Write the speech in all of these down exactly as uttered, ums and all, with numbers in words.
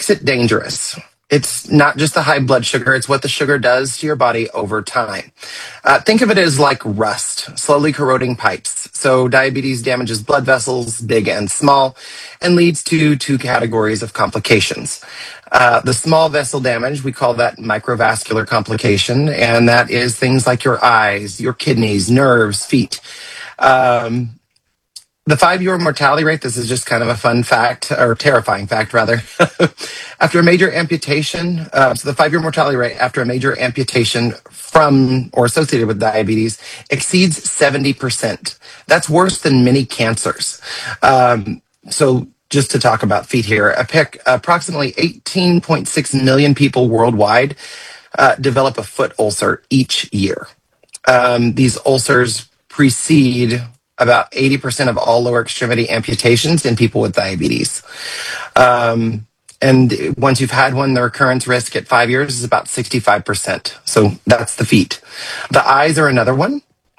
makes it dangerous? It's not just the high blood sugar, it's what the sugar does to your body over time. Uh, think of it as like rust, slowly corroding pipes. So diabetes damages blood vessels, big and small, and leads to two categories of complications. Uh, the small vessel damage, we call that microvascular complication, and that is things like your eyes, your kidneys, nerves, feet. Um, The five-year mortality rate, this is just kind of a fun fact, or terrifying fact, rather. After a major amputation, uh, so the five-year mortality rate after a major amputation from or associated with diabetes exceeds seventy percent. That's worse than many cancers. Um, so just to talk about feet here, a pick, approximately eighteen point six million people worldwide uh, develop a foot ulcer each year. Um, these ulcers precede about eighty percent of all lower extremity amputations in people with diabetes. Um, and once you've had one, the recurrence risk at five years is about sixty-five percent. So that's the feet. The eyes are another one.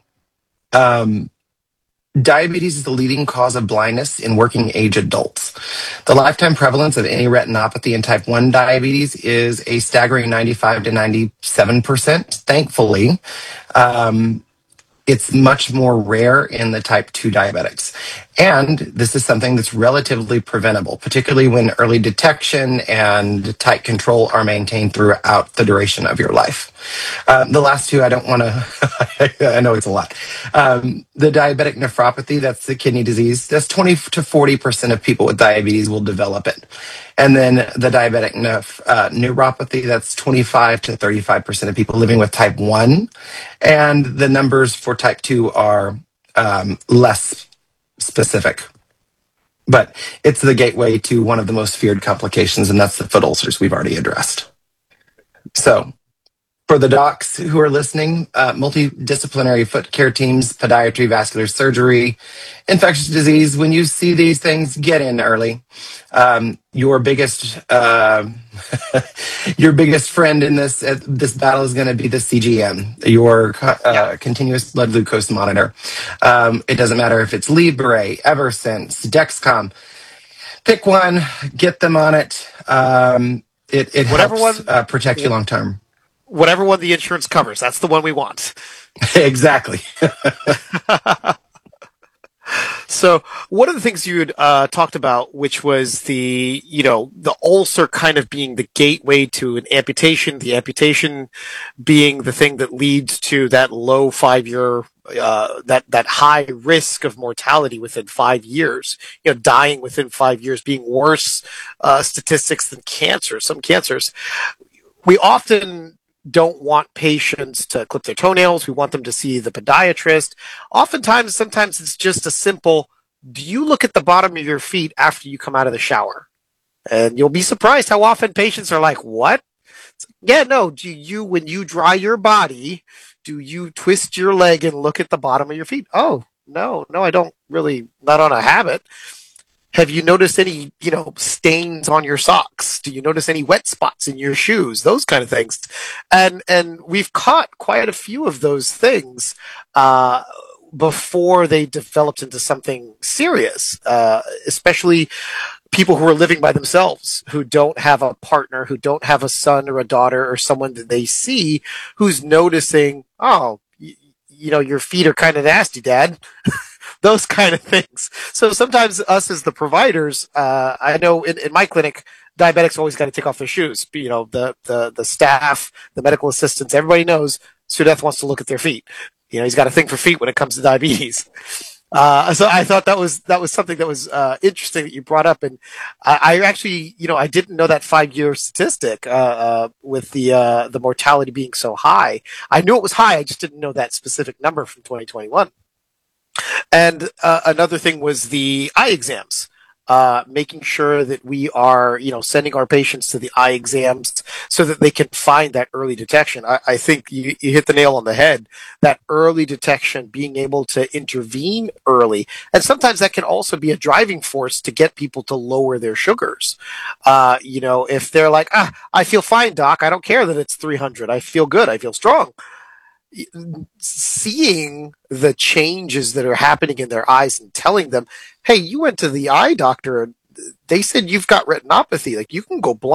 Um, diabetes is the leading cause of blindness in working age adults. The lifetime prevalence of any retinopathy in type one diabetes is a staggering ninety-five to ninety-seven percent. Thankfully, um, it's much more rare in the type two diabetics. And this is something that's relatively preventable, particularly when early detection and tight control are maintained throughout the duration of your life. Um, the last two, I don't want to, I know it's a lot. Um, the diabetic nephropathy, that's the kidney disease, that's twenty to forty percent of people with diabetes will develop it. And then the diabetic neph- uh, neuropathy, that's twenty-five to thirty-five percent of people living with type one. And the numbers for type two are um, less specific. But it's the gateway to one of the most feared complications, and that's the foot ulcers we've already addressed. So, for the docs who are listening, uh, multidisciplinary foot care teams, podiatry, vascular surgery, infectious disease, when you see these things, get in early. Um, your biggest uh, your biggest friend in this uh, this battle is going to be the C G M, your uh, yeah. continuous blood glucose monitor. Um, it doesn't matter if it's Libre, Eversense, Dexcom. Pick one, get them on it. Um, it it Whatever helps one, uh, protect you long term. Whatever one the insurance covers, that's the one we want. Exactly. So one of the things you had uh, talked about, which was the, you know, the ulcer kind of being the gateway to an amputation, the amputation being the thing that leads to that low five-year, uh, that, that high risk of mortality within five years, you know, dying within five years being worse uh, statistics than cancer, some cancers. We often don't want patients to clip their toenails. We want them to see the podiatrist. Oftentimes, sometimes it's just a simple, do you look at the bottom of your feet after you come out of the shower? And you'll be surprised how often patients are like, what? Yeah, no, do you, when you dry your body, do you twist your leg and look at the bottom of your feet? Oh, no, no, I don't really, not on a habit. Have you noticed any, you know, stains on your socks? Do you notice any wet spots in your shoes? Those kind of things. And, and we've caught quite a few of those things, uh, before they developed into something serious, uh, especially people who are living by themselves, who don't have a partner, who don't have a son or a daughter or someone that they see who's noticing, oh, y- you know, your feet are kind of nasty, Dad. Those kind of things. So sometimes us as the providers, uh, I know in, in my clinic, diabetics always got to take off their shoes. You know, the, the, the staff, the medical assistants, everybody knows Sudeth wants to look at their feet. You know, he's got a thing for feet when it comes to diabetes. Uh, so I thought that was, that was something that was, uh, interesting that you brought up. And I, I actually, you know, I didn't know that five year statistic, uh, uh, with the, uh, the mortality being so high. I knew it was high. I just didn't know that specific number from twenty twenty-one. And uh, another thing was the eye exams, uh, making sure that we are, you know, sending our patients to the eye exams so that they can find that early detection. I, I think you, you hit the nail on the head, that early detection, being able to intervene early. And sometimes that can also be a driving force to get people to lower their sugars. Uh, you know, if they're like, ah, I feel fine, doc. I don't care that it's three hundred. I feel good. I feel strong. Seeing the changes that are happening in their eyes and telling them, hey, you went to the eye doctor and they said you've got retinopathy, like you can go blind.